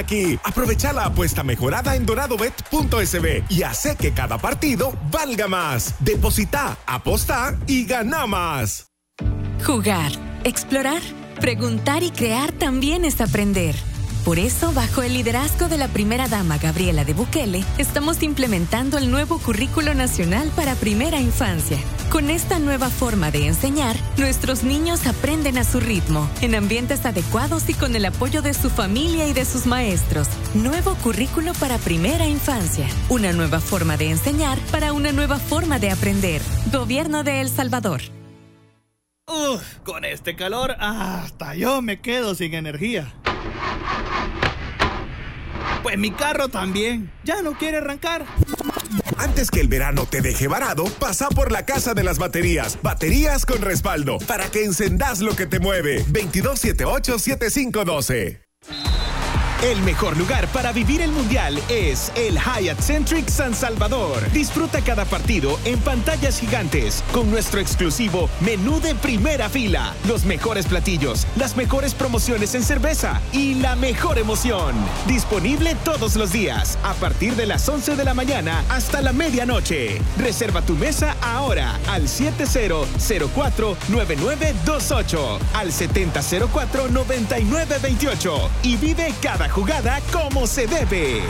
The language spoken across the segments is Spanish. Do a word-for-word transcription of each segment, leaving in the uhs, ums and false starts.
aquí. Aprovecha la apuesta mejorada en doradobet punto es be y hace que cada partido valga más. Deposita, aposta y gana más. Jugar, explorar, preguntar y crear también es aprender. Por eso, bajo el liderazgo de la primera dama Gabriela de Bukele, estamos implementando el nuevo Currículo Nacional para Primera Infancia. Con esta nueva forma de enseñar, nuestros niños aprenden a su ritmo, en ambientes adecuados y con el apoyo de su familia y de sus maestros. Nuevo Currículo para Primera Infancia. Una nueva forma de enseñar para una nueva forma de aprender. Gobierno de El Salvador. Uf, con este calor, hasta yo me quedo sin energía. Pues mi carro también, ya no quiere arrancar. Antes que el verano te deje varado, pasa por la Casa de las Baterías. Baterías con respaldo, para que encendas lo que te mueve. veintidós setenta y ocho, setenta y cinco doce. El mejor lugar para vivir el Mundial es el Hyatt Centric San Salvador. Disfruta cada partido en pantallas gigantes con nuestro exclusivo menú de primera fila, los mejores platillos, las mejores promociones en cerveza y la mejor emoción. Disponible todos los días a partir de las once de la mañana hasta la medianoche. Reserva tu mesa ahora al siete cero cero cuatro nueve nueve dos ocho, al setenta cero cuatro noventa y nueve veintiocho y vive cada jugada como se debe.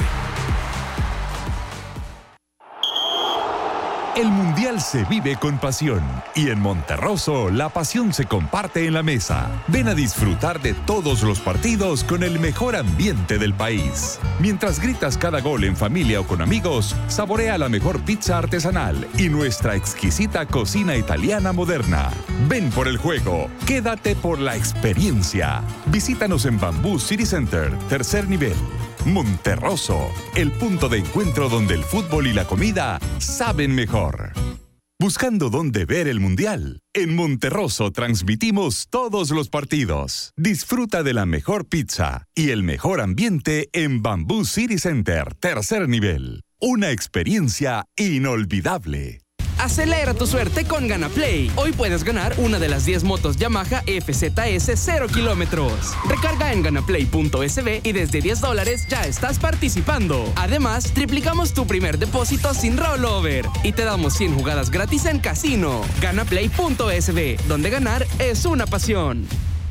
El Mundial se vive con pasión y en Monterroso la pasión se comparte en la mesa. Ven a disfrutar de todos los partidos con el mejor ambiente del país. Mientras gritas cada gol en familia o con amigos, saborea la mejor pizza artesanal y nuestra exquisita cocina italiana moderna. Ven por el juego, quédate por la experiencia. Visítanos en Bamboo City Center, tercer nivel. Monterroso, el punto de encuentro donde el fútbol y la comida saben mejor. Buscando dónde ver el Mundial, en Monterroso transmitimos todos los partidos. Disfruta de la mejor pizza y el mejor ambiente en Bamboo City Center, tercer nivel. Una experiencia inolvidable. Acelera tu suerte con GanaPlay. Hoy puedes ganar una de las diez motos Yamaha F Z S cero kilómetros. Recarga en ganaplay punto es be y desde diez dólares ya estás participando. Además, triplicamos tu primer depósito sin rollover y te damos cien jugadas gratis en casino. ganaplay punto es be, donde ganar es una pasión.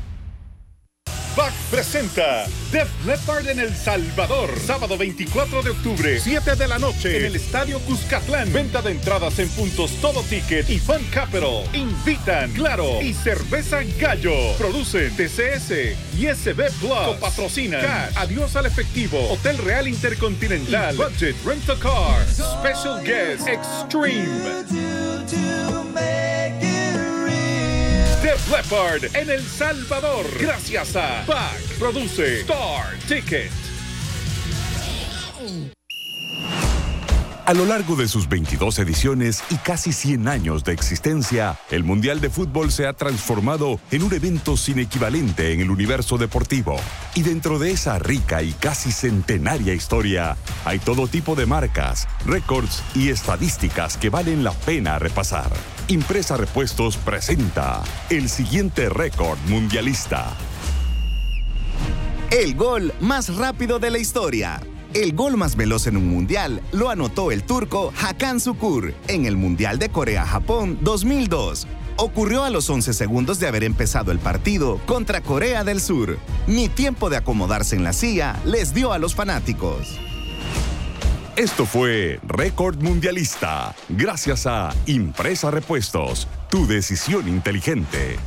B A C presenta Def Leppard en El Salvador, sábado veinticuatro de octubre, siete de la noche, en el Estadio Cuscatlán. Venta de entradas en puntos Todo Ticket y Fun Capital. Invitan Claro y Cerveza Gallo. Producen T C S y S B Plus. Copatrocinan Cash, Adiós al Efectivo, Hotel Real Intercontinental y Budget Rent a Car. Special Guest Extreme. Def Leppard en El Salvador, gracias a B A C. Produce Star Ticket. A lo largo de sus veintidós ediciones y casi cien años de existencia, el Mundial de Fútbol se ha transformado en un evento sin equivalente en el universo deportivo. Y dentro de esa rica y casi centenaria historia, hay todo tipo de marcas, récords y estadísticas que valen la pena repasar. Impresa Repuestos presenta el siguiente récord mundialista. El gol más rápido de la historia. El gol más veloz en un mundial lo anotó el turco Hakan Şükür en el Mundial de Corea-Japón dos mil dos. Ocurrió a los once segundos de haber empezado el partido contra Corea del Sur. Ni tiempo de acomodarse en la silla les dio a los fanáticos. Esto fue Récord Mundialista, gracias a Impresa Repuestos, tu decisión inteligente.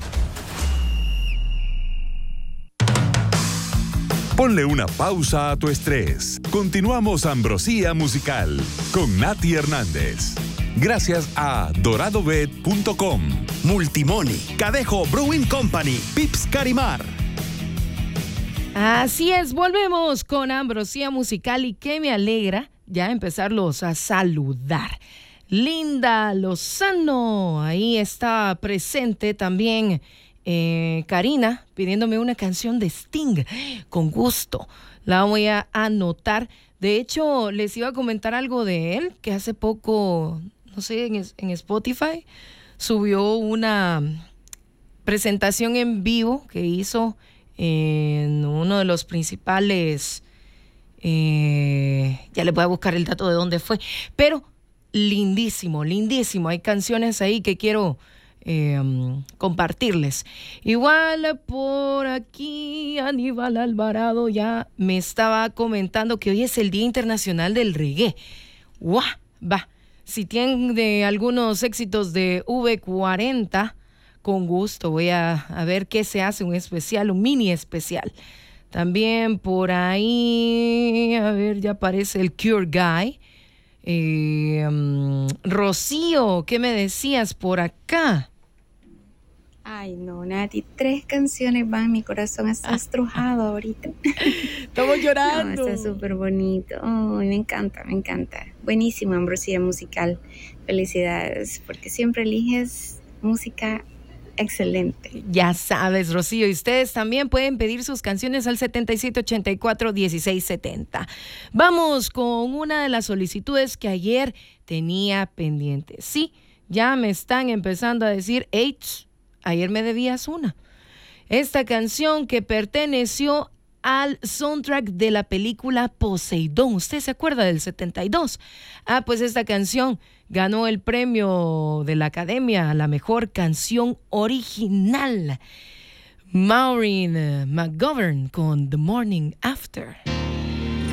Ponle una pausa a tu estrés. Continuamos Ambrosía Musical con Nati Hernández. Gracias a doradobet punto com, Multimoni, Cadejo Brewing Company, Pips Carimar. Así es, volvemos con Ambrosía Musical y que me alegra ya empezarlos a saludar. Linda Lozano, ahí está presente también. Eh, Karina pidiéndome una canción de Sting, con gusto la voy a anotar. De hecho, les iba a comentar algo de él, que hace poco, no sé, en, en Spotify subió una presentación en vivo que hizo en uno de los principales Eh, ya les voy a buscar el dato de dónde fue. Pero lindísimo, lindísimo. Hay canciones ahí que quiero eh, compartirles. Igual por aquí Aníbal Alvarado ya me estaba comentando que hoy es el Día Internacional del Reggae. ¡Guau! Va. Si tienen de algunos éxitos de V cuarenta, con gusto voy a, a ver qué se hace, un especial, un mini especial. También por ahí, a ver, ya aparece el Cure Guy. Eh, um, Rocío, ¿qué me decías por acá? Ay, no, Nati, tres canciones van, mi corazón está estrujado ahorita. Estamos llorando. No, está súper bonito. Oh, me encanta, me encanta. Buenísimo, Ambrosía Musical. Felicidades, porque siempre eliges música excelente. Ya sabes, Rocío, y ustedes también pueden pedir sus canciones al setenta y siete ochenta y cuatro dieciséis setenta. Vamos con una de las solicitudes que ayer tenía pendiente. Sí, ya me están empezando a decir, hey, ayer me debías una. Esta canción que perteneció al soundtrack de la película Poseidón. ¿Usted se acuerda del setenta y dos? Ah, pues esta canción ganó el premio de la Academia a la mejor canción original. Maureen McGovern con The Morning After.